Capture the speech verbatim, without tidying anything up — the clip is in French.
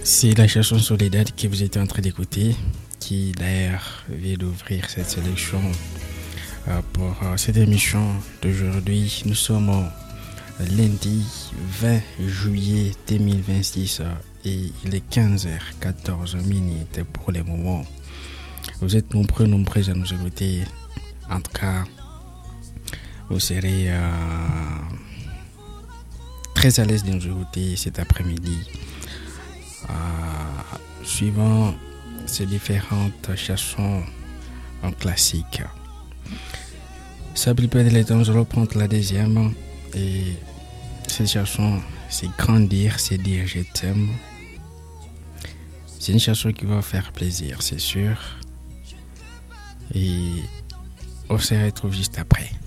C'est la chanson Soledad que vous êtes en train d'écouter, qui d'ailleurs vient d'ouvrir cette sélection euh, pour euh, cette émission d'aujourd'hui. Nous sommes euh, lundi vingt juillet deux mille vingt-six euh, et il est quinze heures quatorze minutes pour le moment. Vous êtes nombreux, nombreux à nous écouter. En tout cas, vous serez euh, très à l'aise de nous écouter cet après-midi. Euh, suivant ces différentes chansons en classique. Ça peut perdre le temps, je reprends la deuxième. Et cette chanson, c'est grandir, c'est dire je t'aime. C'est une chanson qui va faire plaisir, c'est sûr. Et on se retrouve juste après.